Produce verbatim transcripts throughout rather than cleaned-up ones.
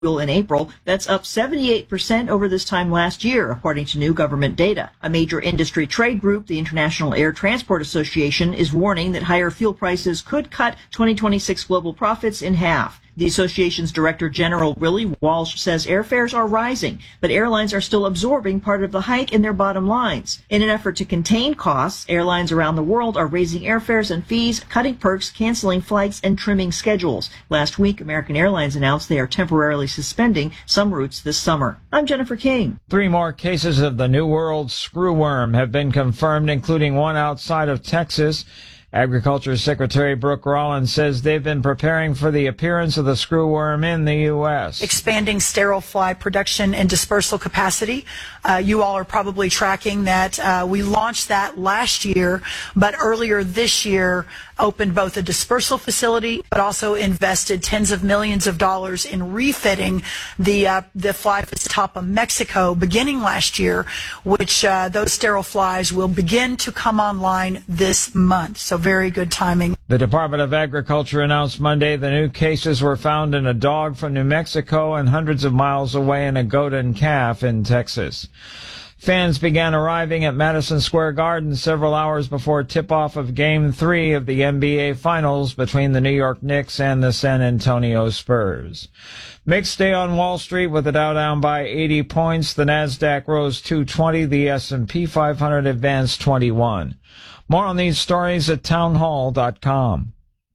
in April. That's up seventy-eight percent over this time last year, according to new government data. A major industry trade group, the International Air Transport Association, is warning that higher fuel prices could cut twenty twenty-six global profits in half. The association's Director General Willie Walsh says airfares are rising, but airlines are still absorbing part of the hike in their bottom lines. In an effort to contain costs, airlines around the world are raising airfares and fees, cutting perks, canceling flights, and trimming schedules. Last week, American Airlines announced they are temporarily suspending some routes this summer. I'm Jennifer King. Three more cases of the New World screwworm have been confirmed, including one outside of Texas. Agriculture Secretary Brooke Rollins says they've been preparing for the appearance of the screwworm in the U S. Expanding sterile fly production and dispersal capacity. Uh, you all are probably tracking that uh, we launched that last year, but earlier this year opened both a dispersal facility, but also invested tens of millions of dollars in refitting the uh, the fly at the top of Mexico beginning last year, which uh, those sterile flies will begin to come online this month. So very good timing. The Department of Agriculture announced Monday the new cases were found in a dog from New Mexico and hundreds of miles away in a goat and calf in Texas. Fans began arriving at Madison Square Garden several hours before tip-off of Game three of the N B A Finals between the New York Knicks and the San Antonio Spurs. Mixed day on Wall Street with the Dow down by eighty points. The Nasdaq rose two twenty. The S and P five hundred advanced twenty-one. More on these stories at townhall dot com.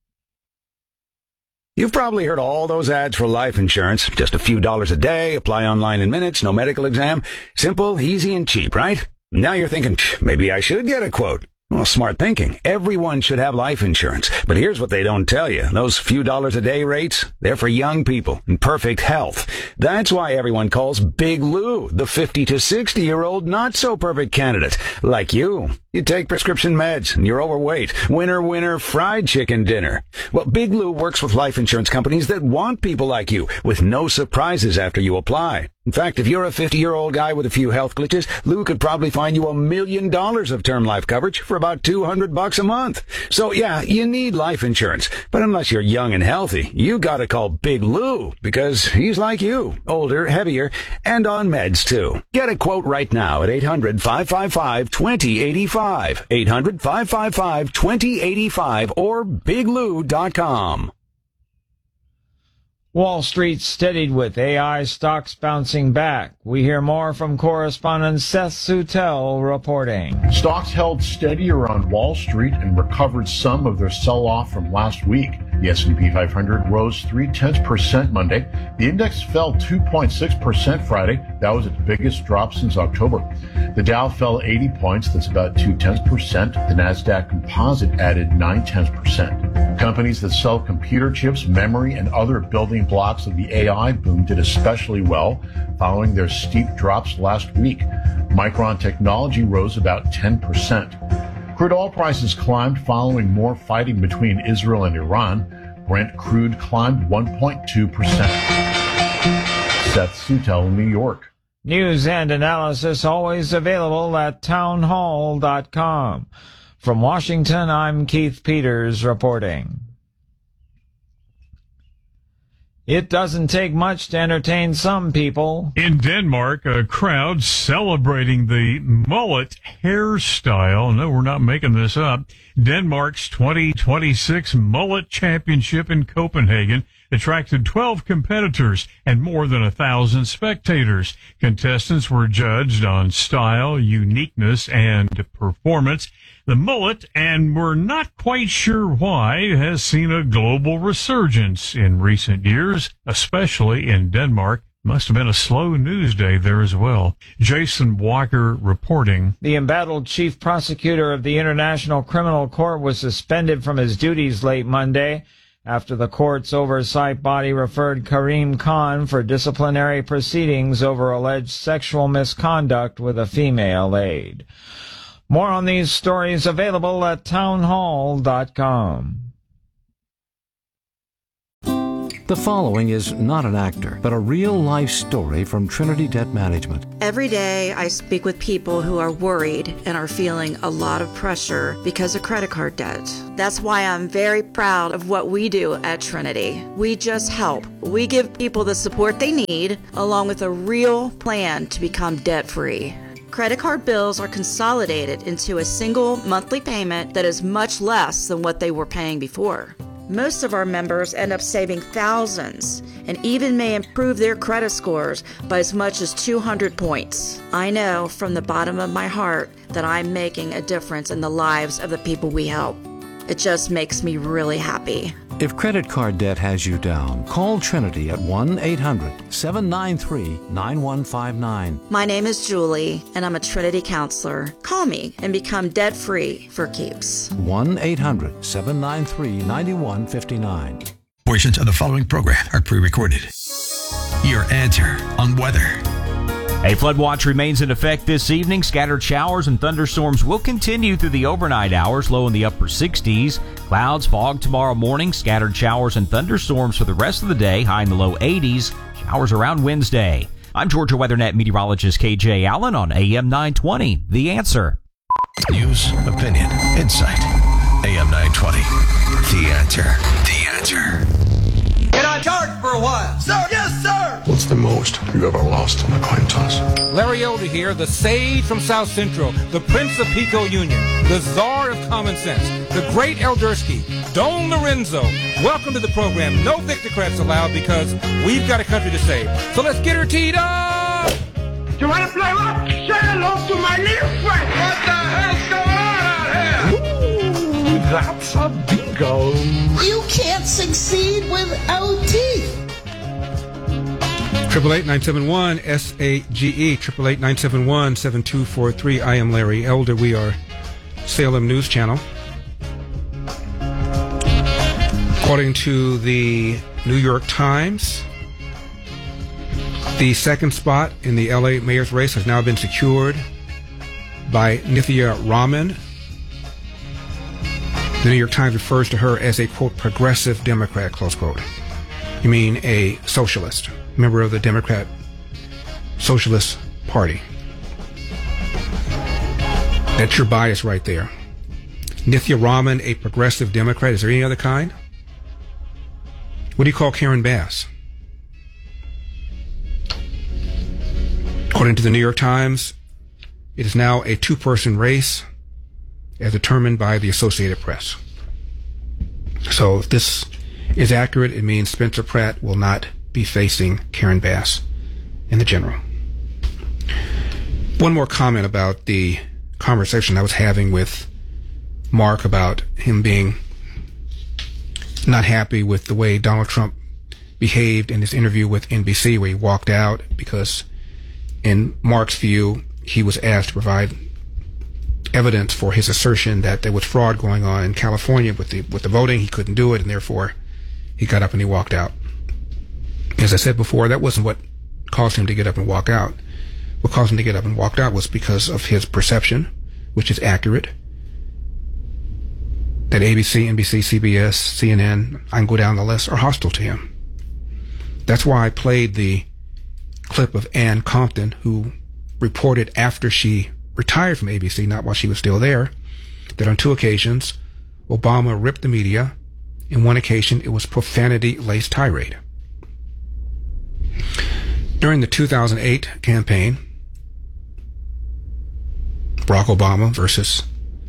You've probably heard all those ads for life insurance. Just a few dollars a day, apply online in minutes, no medical exam. Simple, easy, and cheap, right? Now you're thinking, maybe I should get a quote. Well, smart thinking. Everyone should have life insurance. But here's what they don't tell you. Those few dollars a day rates, they're for young people in perfect health. That's why everyone calls Big Lou the fifty to sixty year old not so perfect candidate. Like you. You take prescription meds and you're overweight. Winner, winner, fried chicken dinner. Well, Big Lou works with life insurance companies that want people like you with no surprises after you apply. In fact, if you're a fifty-year-old guy with a few health glitches, Lou could probably find you a million dollars of term life coverage for about two hundred bucks a month. So yeah, you need life insurance. But unless you're young and healthy, you gotta call Big Lou because he's like you, older, heavier, and on meds too. Get a quote right now at eight hundred, five five five, two zero eight five. eight hundred, five five five, two zero eight five or big lou dot com. Wall Street steadied with A I stocks bouncing back. We hear more from correspondent Seth Sutel reporting. Stocks held steady around Wall Street and recovered some of their sell-off from last week. The S and P five hundred rose three tenths percent Monday. The index fell two point six percent Friday. That was its biggest drop since October. The Dow fell eighty points. That's about two tenths percent. The Nasdaq Composite added nine tenths percent. Companies that sell computer chips, memory, and other building blocks of the A I boom did especially well, following their steep drops last week. Micron Technology rose about ten percent. Crude oil prices climbed following more fighting between Israel and Iran. Brent crude climbed one point two percent. Seth Sutel, New York. News and analysis always available at townhall dot com. From Washington, I'm Keith Peters reporting. It doesn't take much to entertain some people. In Denmark, a crowd celebrating the mullet hairstyle. No, we're not making this up. Denmark's twenty twenty-six Mullet Championship in Copenhagen attracted twelve competitors and more than a thousand spectators. Contestants were judged on style, uniqueness, and performance. The mullet, and we're not quite sure why, has seen a global resurgence in recent years, especially in Denmark. Must have been a slow news day there as well. Jason Walker reporting. The embattled chief prosecutor of the International Criminal Court was suspended from his duties late Monday after the court's oversight body referred Karim Khan for disciplinary proceedings over alleged sexual misconduct with a female aide. More on these stories available at townhall dot com. The following is not an actor, but a real-life story from Trinity Debt Management. Every day I speak with people who are worried and are feeling a lot of pressure because of credit card debt. That's why I'm very proud of what we do at Trinity. We just help. We give people the support they need, along with a real plan to become debt-free. Credit card bills are consolidated into a single monthly payment that is much less than what they were paying before. Most of our members end up saving thousands and even may improve their credit scores by as much as two hundred points. I know from the bottom of my heart that I'm making a difference in the lives of the people we help. It just makes me really happy. If credit card debt has you down, call Trinity at one eight hundred seven nine three nine one five nine. My name is Julie, and I'm a Trinity counselor. Call me and become debt-free for keeps. one eight hundred seven nine three nine one five nine. Portions of the following program are pre-recorded. Your answer on weather. A flood watch remains in effect this evening. Scattered showers and thunderstorms will continue through the overnight hours, low in the upper sixties. Clouds, fog tomorrow morning. Scattered showers and thunderstorms for the rest of the day, high in the low eighties. Showers around Wednesday. I'm Georgia WeatherNet meteorologist K J Allen on A M nine twenty. The Answer. News, opinion, insight. A M nine twenty. The Answer. The Answer. Get on charge for a while. Sir, yes, sir. What's the most you ever lost on a coin toss? Larry Elder here, the sage from South Central, the Prince of Pico Union, the czar of common sense, the great Eldersky, Don Lorenzo. Welcome to the program. No Victocrats allowed because we've got a country to save. So let's get her teed up. You want to play what? Say hello to my little friend. What the hell's going on out here? Ooh, that's a bingo. You can't succeed without teeth. Triple eight nine seven one S A G E. Triple eight nine seven one seven two four three. I am Larry Elder. We are Salem News Channel. According to the New York Times, the second spot in the L A mayor's race has now been secured by Nithya Raman. The New York Times refers to her as a, quote, progressive Democrat, close quote. You mean a socialist, member of the Democrat Socialist Party. That's your bias right there. Nithya Raman, a progressive Democrat. Is there any other kind? What do you call Karen Bass? According to the New York Times, it is now a two-person race as determined by the Associated Press. So if this is accurate, it means Spencer Pratt will not be facing Karen Bass in the general. One more comment about the conversation I was having with Mark about him being not happy with the way Donald Trump behaved in his interview with N B C, where he walked out because, in Mark's view, he was asked to provide evidence for his assertion that there was fraud going on in California with the with the voting. He couldn't do it, and therefore he got up and he walked out. As I said before, that wasn't what caused him to get up and walk out. What caused him to get up and walk out was because of his perception, which is accurate, that A B C, N B C, C B S, C N N, I can go down the list, are hostile to him. That's why I played the clip of Ann Compton, who reported after she retired from A B C, not while she was still there, that on two occasions, Obama ripped the media. In one occasion, it was profanity-laced tirade. During the two thousand eight campaign, Barack Obama versus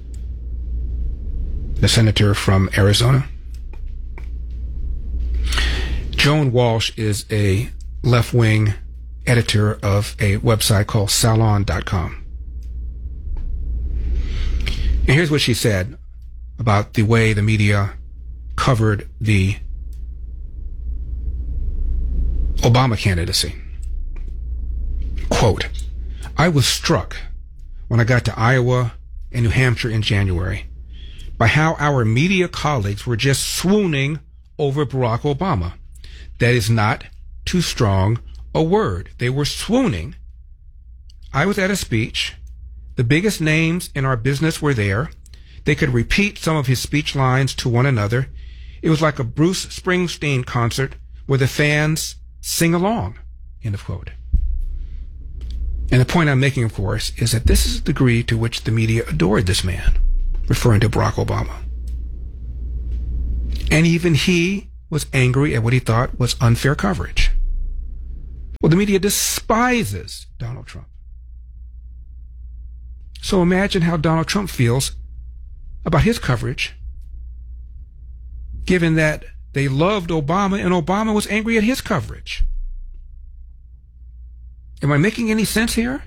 the senator from Arizona, Joan Walsh is a left-wing editor of a website called Salon dot com. And here's what she said about the way the media covered the Obama candidacy. Quote, I was struck when I got to Iowa and New Hampshire in January by how our media colleagues were just swooning over Barack Obama. That is not too strong a word. They were swooning. I was at a speech. The biggest names in our business were there. They could repeat some of his speech lines to one another. It was like a Bruce Springsteen concert where the fans sing along, end of quote. And the point I'm making, of course, is that this is the degree to which the media adored this man, referring to Barack Obama. And even he was angry at what he thought was unfair coverage. Well, the media despises Donald Trump. So imagine how Donald Trump feels about his coverage, given that they loved Obama and Obama was angry at his coverage. Am I making any sense here?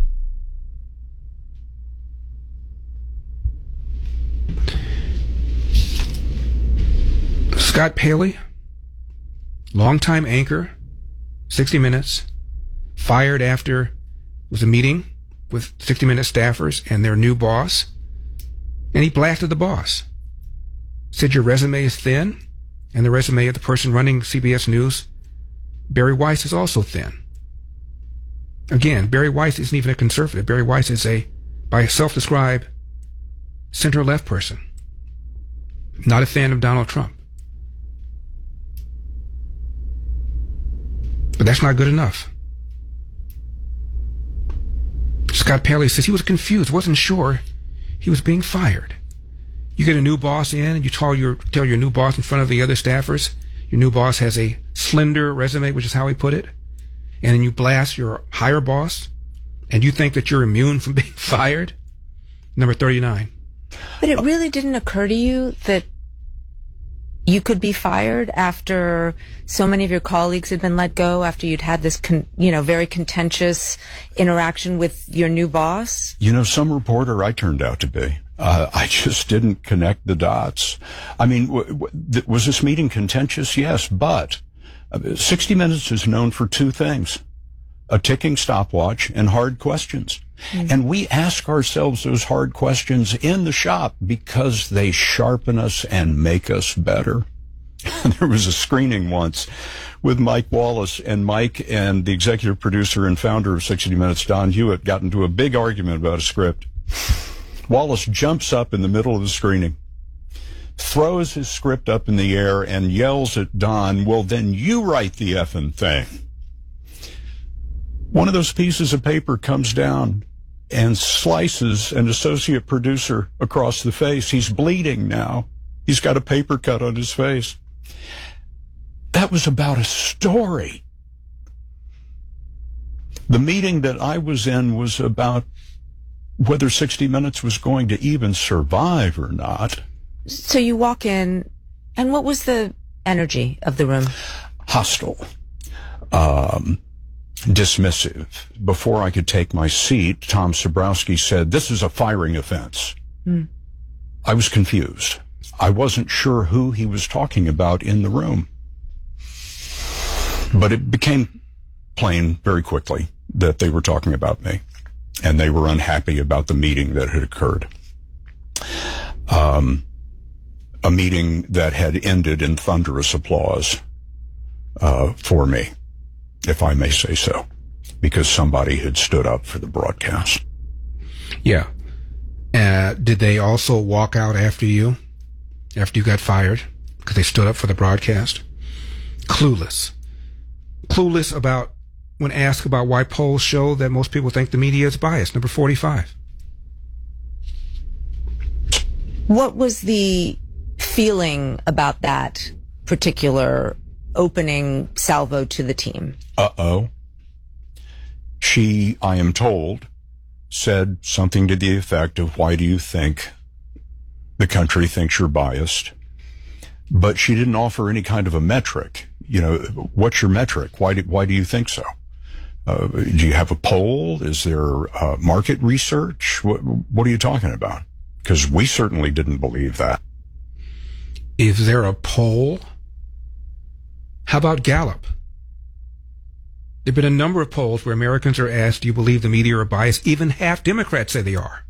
Scott Paley, longtime anchor, sixty minutes, fired after it was a meeting with sixty minutes staffers and their new boss, and he blasted the boss. Said your resume is thin, and the resume of the person running C B S News, Barry Weiss, is also thin. Again, Barry Weiss isn't even a conservative. Barry Weiss is a, by a self-described, center-left person. Not a fan of Donald Trump. But that's not good enough. Scott Paley says he was confused, wasn't sure he was being fired. You get a new boss in, and you tell your, tell your new boss in front of the other staffers, your new boss has a slender resume, which is how he put it, and then you blast your higher boss, and you think that you're immune from being fired? Number thirty-nine. But it really didn't occur to you that you could be fired after so many of your colleagues had been let go, after you'd had this, con- you know, very contentious interaction with your new boss? You know, some reporter I turned out to be. Uh, I just didn't connect the dots. I mean, w- w- was this meeting contentious? Yes, but uh, sixty minutes is known for two things: a ticking stopwatch and hard questions. Mm-hmm. And we ask ourselves those hard questions in the shop because they sharpen us and make us better. There was a screening once with Mike Wallace, and Mike and the executive producer and founder of sixty minutes, Don Hewitt, got into a big argument about a script. Wallace jumps up in the middle of the screening, throws his script up in the air, and yells at Don, "Well, then you write the effing thing." One of those pieces of paper comes down and slices an associate producer across the face. He's bleeding now. He's got a paper cut on his face. That was about a story. The meeting that I was in was about whether sixty minutes was going to even survive or not. So you walk in, and what was the energy of the room? Hostile. Um... dismissive. Before I could take my seat, Tom Sabrowski said, "This is a firing offense." Mm. I was confused. I wasn't sure who he was talking about in the room. But it became plain very quickly that they were talking about me, and they were unhappy about the meeting that had occurred. Um, a meeting that had ended in thunderous applause uh, for me, if I may say so, because somebody had stood up for the broadcast. Yeah. Uh, did they also walk out after you, after you got fired, because they stood up for the broadcast? Clueless. Clueless about, when asked about why polls show that most people think the media is biased. Number forty-five. What was the feeling about that particular opening salvo to the team? Uh-oh. She, I am told, said something to the effect of, "Why do you think the country thinks you're biased?" But she didn't offer any kind of a metric. You know, what's your metric? Why do, why do you think so? Uh, do you have a poll? Is there uh, market research? What, what are you talking about? Because we certainly didn't believe that. Is there a poll? How about Gallup? There have been a number of polls where Americans are asked, do you believe the media are biased? Even half Democrats say they are.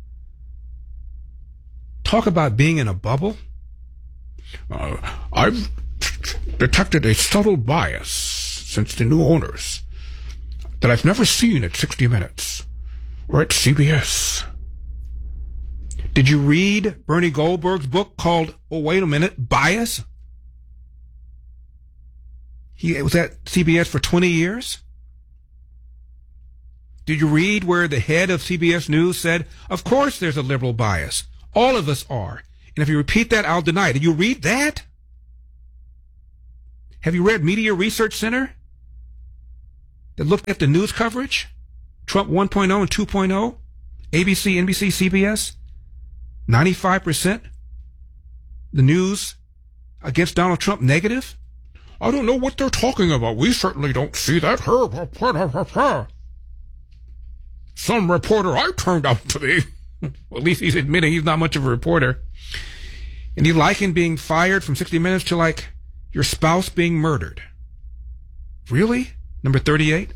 Talk about being in a bubble. Uh, I've detected a subtle bias since the new owners that I've never seen at sixty minutes or at C B S. Did you read Bernie Goldberg's book called, oh, wait a minute, Bias? He was at C B S for twenty years. Did you read where the head of C B S News said, of course there's a liberal bias. All of us are. And if you repeat that, I'll deny it. Did you read that? Have you read Media Research Center that looked at the news coverage? Trump one point oh and two point oh? A B C, N B C, C B S? ninety-five percent the news against Donald Trump negative? I don't know what they're talking about. We certainly don't see that. Some reporter I turned out to be. Well, at least he's admitting he's not much of a reporter. And he likened being fired from sixty minutes to like your spouse being murdered. Really? Number thirty-eight?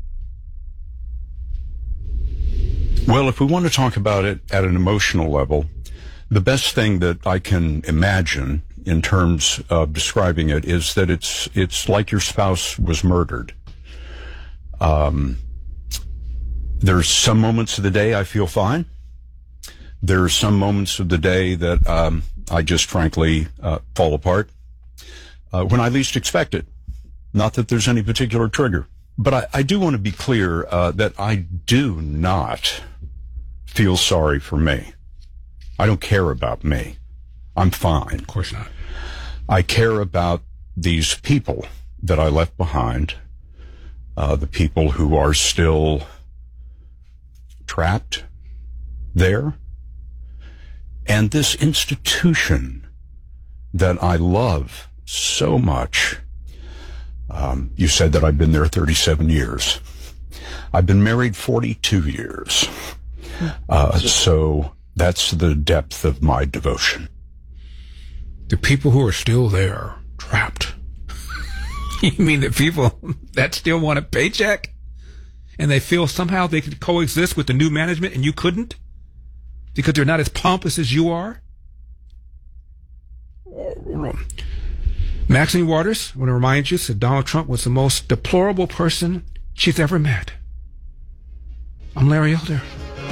Well, if we want to talk about it at an emotional level, the best thing that I can imagine in terms of describing it is that it's it's like your spouse was murdered. Um, there's some moments of the day I feel fine. There's some moments of the day that um, I just frankly uh, fall apart uh, when I least expect it. Not that there's any particular trigger. But I, I do want to be clear uh, that I do not feel sorry for me. I don't care about me. I'm fine. Of course not. I care about these people that I left behind, uh, the people who are still trapped there, and this institution that I love so much. Um, you said that I've been there thirty-seven years. I've been married forty-two years. Uh, so that's the depth of my devotion. The people who are still there, trapped. You mean the people that still want a paycheck? And they feel somehow they could coexist with the new management and you couldn't? Because they're not as pompous as you are? Maxine Waters, I want to remind you that Donald Trump was the most deplorable person she's ever met. I'm Larry Elder.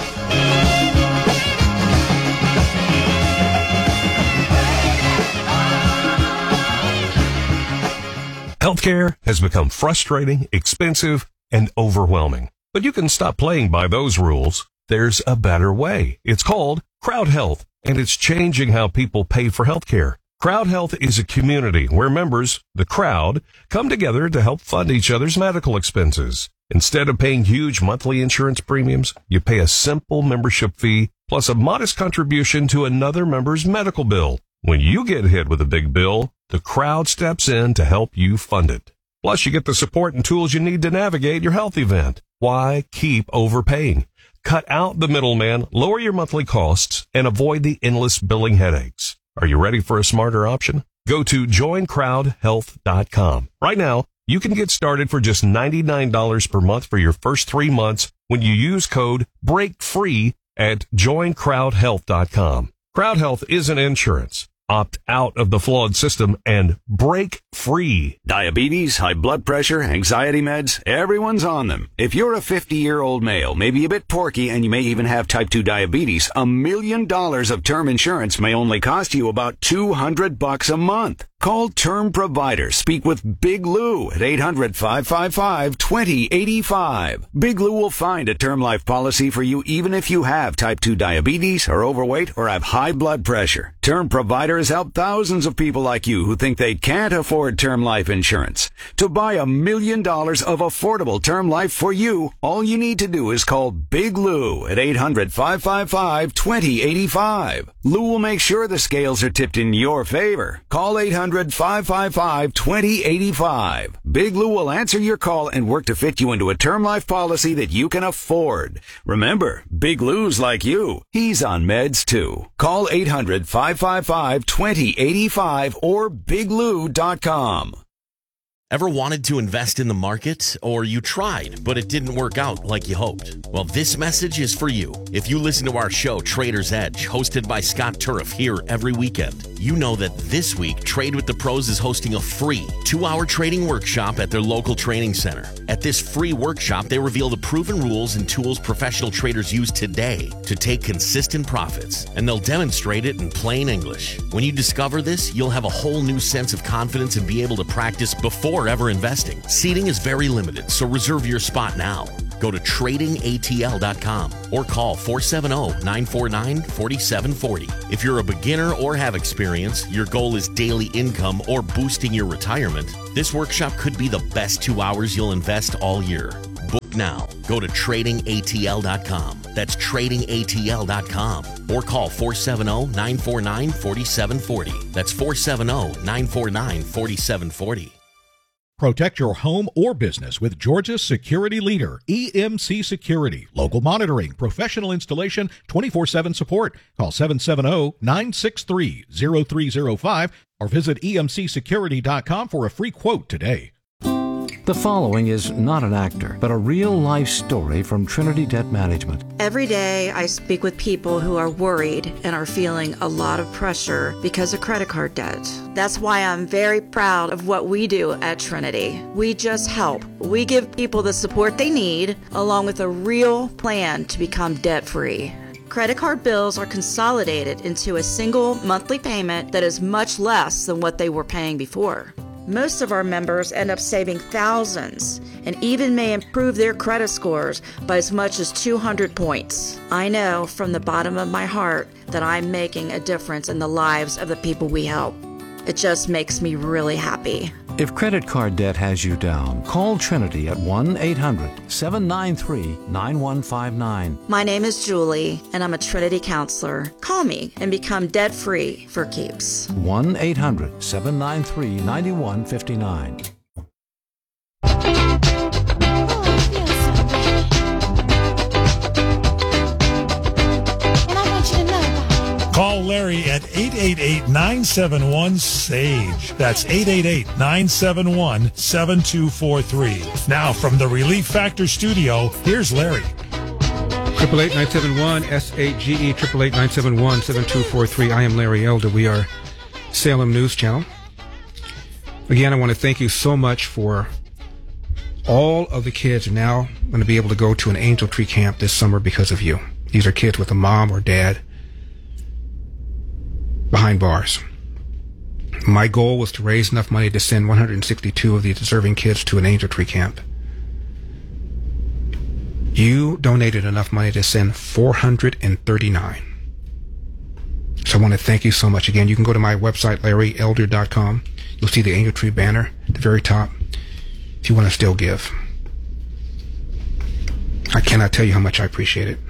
Healthcare has become frustrating, expensive, and overwhelming. But you can stop playing by those rules. There's a better way. It's called Crowd Health, and it's changing how people pay for healthcare. Crowd Health is a community where members, the crowd, come together to help fund each other's medical expenses. Instead of paying huge monthly insurance premiums, you pay a simple membership fee plus a modest contribution to another member's medical bill. When you get hit with a big bill, the crowd steps in to help you fund it. Plus, you get the support and tools you need to navigate your health event. Why keep overpaying? Cut out the middleman, lower your monthly costs, and avoid the endless billing headaches. Are you ready for a smarter option? Go to join crowd health dot com. Right now, you can get started for just ninety-nine dollars per month for your first three months when you use code BREAKFREE at join crowd health dot com. Crowd Health isn't insurance. Opt out of the flawed system and break free. Diabetes, high blood pressure, anxiety meds, everyone's on them. If you're a fifty-year-old male, maybe a bit porky, and you may even have type two diabetes, a million dollars of term insurance may only cost you about two hundred bucks a month. Call Term Provider. Speak with Big Lou at eight hundred, five five five, two zero eight five. Big Lou will find a term life policy for you even if you have type two diabetes, are overweight, or have high blood pressure. Term Provider has helped thousands of people like you who think they can't afford term life insurance. To buy a million dollars of affordable term life for you, all you need to do is call Big Lou at eight hundred, five five five, two zero eight five. Lou will make sure the scales are tipped in your favor. Call eight hundred, five five five, two zero eight five. Big Lou will answer your call and work to fit you into a term life policy that you can afford. Remember, Big Lou's like you. He's on meds too. Call eight hundred, five five five, two zero eight five or big lou dot com. Ever wanted to invest in the market, or you tried, but it didn't work out like you hoped? Well, this message is for you. If you listen to our show, Trader's Edge, hosted by Scott Turf here every weekend, you know that this week, Trade with the Pros is hosting a free two-hour trading workshop at their local training center. At this free workshop, they reveal the proven rules and tools professional traders use today to take consistent profits, and they'll demonstrate it in plain English. When you discover this, you'll have a whole new sense of confidence and be able to practice before before ever investing. Seating is very limited, so reserve your spot now. Go to trading A T L dot com or call four seven zero, nine four nine, four seven four zero. If you're a beginner or have experience, your goal is daily income or boosting your retirement, this workshop could be the best two hours you'll invest all year. Book now. Go to trading A T L dot com. That's trading A T L dot com. Or call four seven zero, nine four nine, four seven four zero. That's four seven zero, nine four nine, four seven four zero. Protect your home or business with Georgia's security leader, E M C Security. Local monitoring, professional installation, twenty-four seven support. Call seven seven zero, nine six three, zero three zero five or visit E M C security dot com for a free quote today. The following is not an actor, but a real-life story from Trinity Debt Management. Every day I speak with people who are worried and are feeling a lot of pressure because of credit card debt. That's why I'm very proud of what we do at Trinity. We just help. We give people the support they need, along with a real plan to become debt-free. Credit card bills are consolidated into a single monthly payment that is much less than what they were paying before. Most of our members end up saving thousands and even may improve their credit scores by as much as two hundred points. I know from the bottom of my heart that I'm making a difference in the lives of the people we help. It just makes me really happy. If credit card debt has you down, call Trinity at one eight hundred, seven nine three, nine one five nine. My name is Julie, and I'm a Trinity counselor. Call me and become debt-free for keeps. one eight hundred, seven nine three, nine one five nine. Call Larry at eight eight eight, nine seven one, S A G E. That's eight eight eight, nine seven one, seven two four three. Now, from the Relief Factor studio, here's Larry. eight eight eight, nine seven one, S A G E, eight eight eight, nine seven one, seven two four three. I am Larry Elder. We are Salem News Channel. Again, I want to thank you so much for all of the kids are now going to be able to go to an Angel Tree camp this summer because of you. These are kids with a mom or dad behind bars. My goal was to raise enough money to send one hundred sixty-two of the deserving kids to an Angel Tree camp. You donated enough money to send four hundred thirty-nine. So I want to thank you so much. Again, you can go to my website, larry elder dot com. You'll see the Angel Tree banner at the very top if you want to still give. I cannot tell you how much I appreciate it.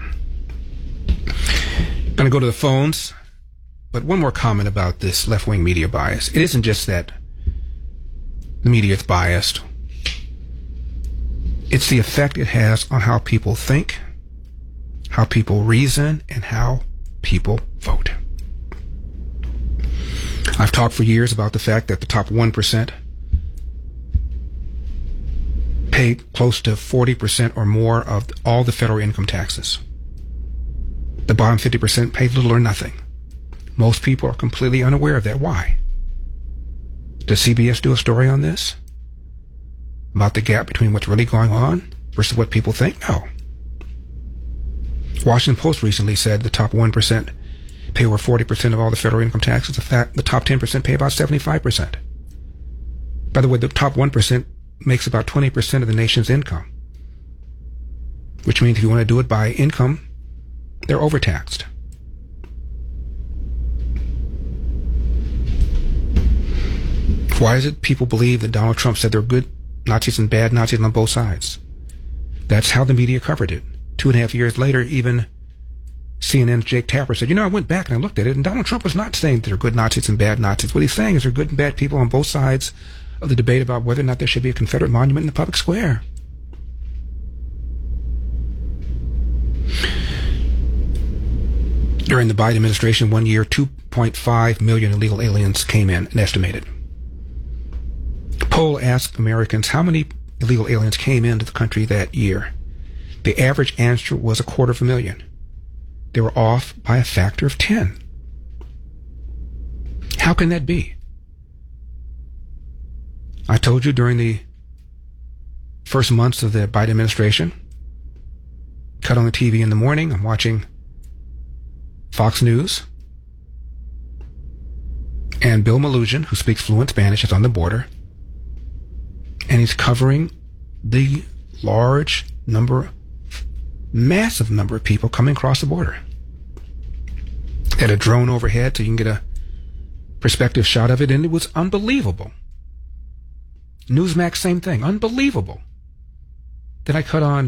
I'm going to go to the phones. But one more comment about this left-wing media bias. It isn't just that the media is biased. It's the effect it has on how people think, how people reason, and how people vote. I've talked for years about the fact that the top one percent pay close to forty percent or more of all the federal income taxes. The bottom fifty percent pay little or nothing. Most people are completely unaware of that. Why? Does C B S do a story on this? About the gap between what's really going on versus what people think? No. Washington Post recently said the top one percent pay over forty percent of all the federal income taxes. In fact, the top ten percent pay about seventy-five percent. By the way, the top one percent makes about twenty percent of the nation's income. Which means if you want to do it by income, they're overtaxed. Why is it people believe that Donald Trump said there are good Nazis and bad Nazis on both sides? That's how the media covered it. Two and a half years later, even C N N's Jake Tapper said, you know, I went back and I looked at it, and Donald Trump was not saying there are good Nazis and bad Nazis. What he's saying is there are good and bad people on both sides of the debate about whether or not there should be a Confederate monument in the public square. During the Biden administration, one year, two point five million illegal aliens came in, an estimated. A poll asked Americans how many illegal aliens came into the country that year. The average answer was a quarter of a million. They were off by a factor of ten. How can that be? I told you during the first months of the Biden administration, cut on the T V in the morning, I'm watching Fox News, and Bill Melugin, who speaks fluent Spanish, is on the border. and he's covering the large number, massive number of people coming across the border. Had a drone overhead so you can get a perspective shot of it, and it was unbelievable. Newsmax, same thing, unbelievable. Then I cut on